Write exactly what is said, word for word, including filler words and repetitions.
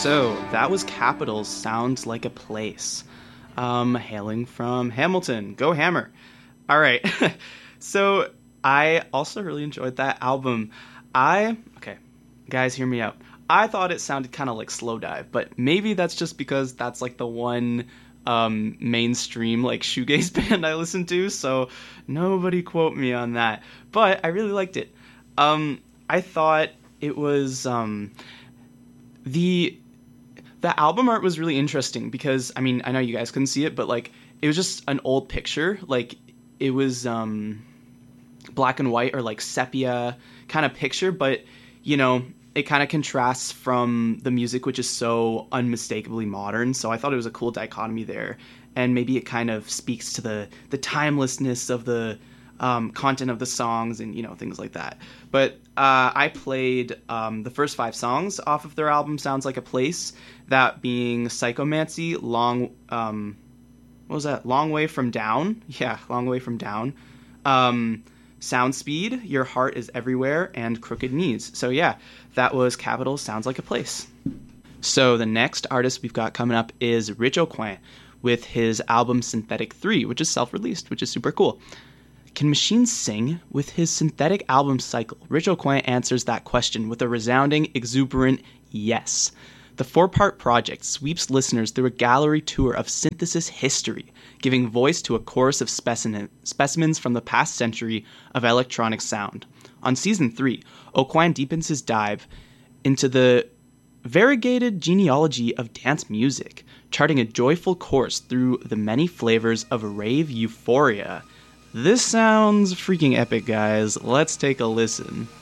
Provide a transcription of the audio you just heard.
So that was Capital's Sounds Like a Place. Um, hailing from Hamilton. Go Hammer. All right. So I also really enjoyed that album. I, okay, guys, hear me out. I thought it sounded kind of like Slowdive, but maybe that's just because that's like the one um, mainstream like shoegaze band I listen to, so nobody quote me on that. But I really liked it. Um, I thought it was um, the the album art was really interesting because I mean I know you guys couldn't see it, but like it was just an old picture, like it was um, black and white or like sepia kind of picture, but you know. It kind of contrasts from the music, which is so unmistakably modern. So I thought it was a cool dichotomy there. And maybe it kind of speaks to the, the timelessness of the um, content of the songs and, you know, things like that. But uh, I played um, the first five songs off of their album, Sounds Like a Place, that being Psychomancy, Long... Um, what was that? Long Way From Down? Yeah, Long Way From Down. Um... Sound Speed, Your Heart Is Everywhere, and Crooked Knees. So yeah, that was Capital Sounds Like a Place. So the next artist we've got coming up is Rich Aucoin with his album Synthetic three, which is self-released, which is super cool. Can machines sing? With his synthetic album cycle, Rich Aucoin answers that question with a resounding, exuberant yes. The four-part project sweeps listeners through a gallery tour of synthesis history, giving voice to a chorus of specimen, specimens from the past century of electronic sound. On Season three, Aucoin deepens his dive into the variegated genealogy of dance music, charting a joyful course through the many flavors of rave euphoria. This sounds freaking epic, guys. Let's take a listen.